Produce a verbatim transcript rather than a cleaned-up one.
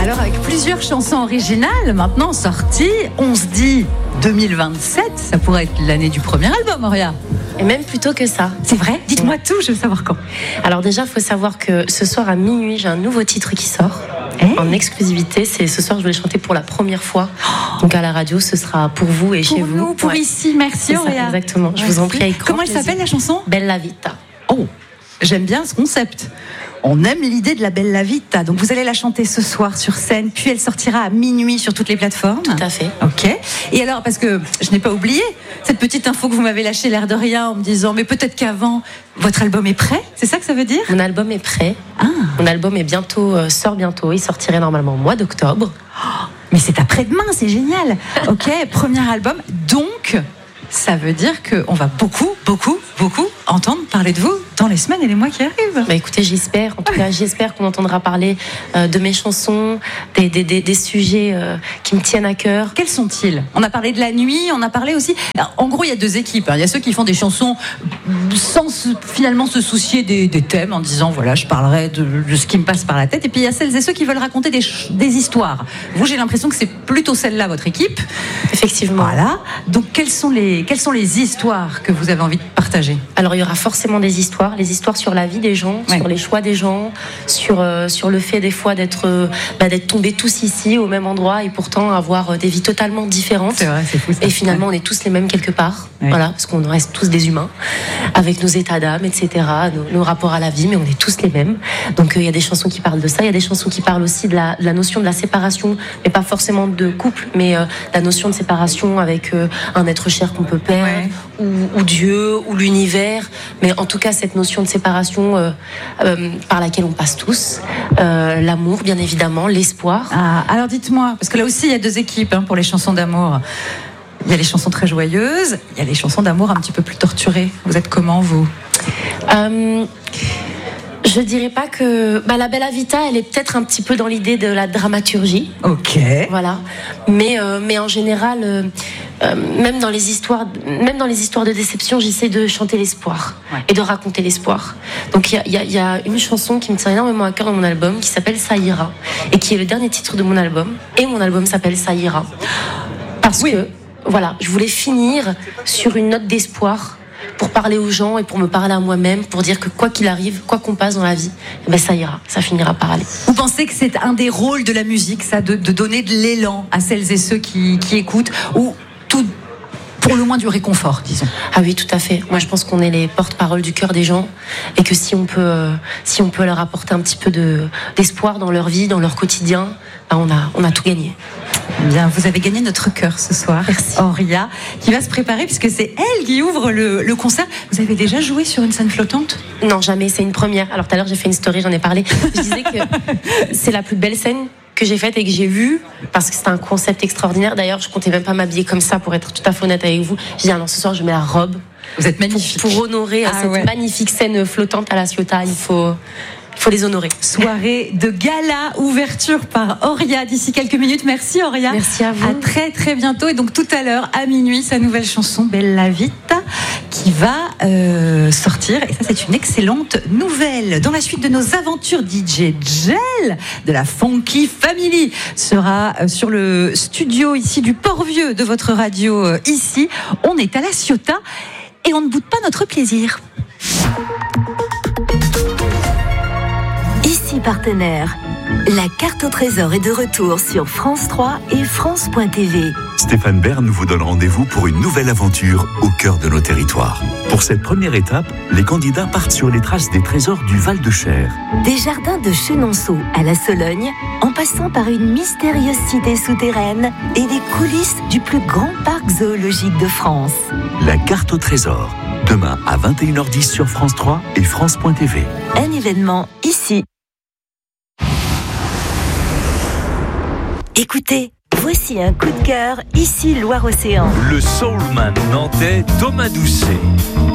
Alors avec plusieurs chansons originales maintenant sorties, on se dit deux mille vingt-sept, ça pourrait être l'année du premier album, Auria. Et même plus tôt que ça. C'est vrai ? Dites-moi ouais. tout, je veux savoir quand. Alors déjà, il faut savoir que ce soir à minuit, j'ai un nouveau titre qui sort. Hey. En exclusivité, c'est ce soir je vais le chanter pour la première fois. Donc à la radio, ce sera pour vous et pour chez nous, vous. Pour ouais. ici, merci c'est Auria. Ça, exactement, je merci. vous en prie avec grand Comment elle plaisir. s'appelle la chanson ? Bella Vita. Oh, j'aime bien ce concept. On aime l'idée de la Bella Vita. Donc vous allez la chanter ce soir sur scène, puis elle sortira à minuit sur toutes les plateformes. Tout à fait. Ok. Et alors, parce que je n'ai pas oublié cette petite info que vous m'avez lâchée l'air de rien en me disant, mais peut-être qu'avant, votre album est prêt. C'est ça que ça veut dire ? Mon album est prêt. Ah. Mon album est bientôt, euh, sort bientôt. Il sortirait normalement au mois d'octobre. Oh, mais c'est après-demain, c'est génial. Ok, premier album. Donc, ça veut dire qu'on va beaucoup, beaucoup, beaucoup entendre parler de vous dans les semaines et les mois qui arrivent. Bah écoutez, j'espère. En tout cas, j'espère qu'on entendra parler euh, de mes chansons, des, des, des, des sujets euh, qui me tiennent à cœur. Quels sont-ils ? On a parlé de la nuit, on a parlé aussi... Alors, en gros, il y a deux équipes. Il y a ceux qui font des chansons sans se, finalement se soucier des, des thèmes, en disant, voilà, je parlerai de, de ce qui me passe par la tête. Et puis, il y a celles et ceux qui veulent raconter des, des histoires. Vous, j'ai l'impression que c'est plutôt celle-là, votre équipe. Effectivement. Voilà. Donc, quelles sont les, quelles sont les histoires que vous avez envie de partager ? Alors, il y aura forcément des histoires. Les histoires sur la vie des gens, ouais. sur les choix des gens, sur, euh, sur le fait des fois d'être, euh, bah, d'être tombés tous ici au même endroit et pourtant avoir euh, des vies totalement différentes. C'est vrai, c'est fou, ça. Et finalement, ouais. on est tous les mêmes quelque part. Ouais. Voilà, parce qu'on reste tous des humains avec nos états d'âme, et cetera, nos, nos rapports à la vie, mais on est tous les mêmes. Donc, il euh, y a des chansons qui parlent de ça. Il y a des chansons qui parlent aussi de la, de la notion de la séparation, mais pas forcément de couple, mais euh, la notion de séparation avec euh, un être cher qu'on peut perdre, ouais. ou, ou Dieu, ou l'univers. Mais en tout cas, cette notion de séparation euh, euh, par laquelle on passe tous, euh, l'amour bien évidemment, l'espoir. Ah, alors dites-moi, parce que là aussi il y a deux équipes hein, pour les chansons d'amour. Il y a les chansons très joyeuses, il y a les chansons d'amour un petit peu plus torturées. Vous êtes comment vous ? euh, Je dirais pas que bah, la Bella Vita, elle est peut-être un petit peu dans l'idée de la dramaturgie. Ok. Voilà. Mais euh, mais en général. Euh, Euh, même dans les histoires, même dans les histoires de déception, j'essaie de chanter l'espoir ouais. et de raconter l'espoir. Donc il y, y, y a une chanson qui me tient énormément à cœur dans mon album, qui s'appelle Ça ira, et qui est le dernier titre de mon album. Et mon album s'appelle Ça ira, parce oui. que voilà, je voulais finir sur une note d'espoir pour parler aux gens et pour me parler à moi-même, pour dire que quoi qu'il arrive, quoi qu'on passe dans la vie, eh ben ça ira, ça finira par aller. Vous pensez que c'est un des rôles de la musique, ça, de, de donner de l'élan à celles et ceux qui, qui écoutent, ou tout, pour le moins du réconfort, disons. Ah oui, tout à fait. Moi, je pense qu'on est les porte-parole du cœur des gens et que si on peut, euh, si on peut leur apporter un petit peu de, d'espoir dans leur vie, dans leur quotidien, ben on a, on a tout gagné. Bien, vous avez gagné notre cœur ce soir. Merci. Auria, qui va se préparer puisque c'est elle qui ouvre le, le concert. Vous avez déjà joué sur une scène flottante ? Non, jamais. C'est une première. Alors tout à l'heure, j'ai fait une story, j'en ai parlé. Je disais que c'est la plus belle scène que j'ai faite et que j'ai vue, parce que c'était un concept extraordinaire. D'ailleurs, je comptais même pas m'habiller comme ça, pour être tout à fait honnête avec vous. J'ai dit, ah non, ce soir, je mets la robe. Vous êtes magnifique. Pour, pour honorer ah, cette ouais. magnifique scène flottante à la Ciotat, il faut... Il faut les honorer. Soirée de gala, ouverture par Auria d'ici quelques minutes. Merci Auria. Merci à vous. À très très bientôt. Et donc tout à l'heure, à minuit, sa nouvelle chanson Bella Vita qui va euh, sortir. Et ça, c'est une excellente nouvelle. Dans la suite de nos aventures, D J Gel de la Funky Family sera sur le studio ici du Port-Vieux de votre radio euh, ici. On est à la Ciotat et on ne boude pas notre plaisir. Ici partenaire, la carte au trésor est de retour sur France trois et France point T V. Stéphane Bern vous donne rendez-vous pour une nouvelle aventure au cœur de nos territoires. Pour cette première étape, les candidats partent sur les traces des trésors du Val-de-Cher. Des jardins de Chenonceau à la Sologne, en passant par une mystérieuse cité souterraine et des coulisses du plus grand parc zoologique de France. La carte au trésor, demain à vingt et une heures dix sur France trois et France point T V. Un événement ici. Écoutez, voici un coup de cœur ici Loire-Océan. Le soulman nantais Thomas Doucet.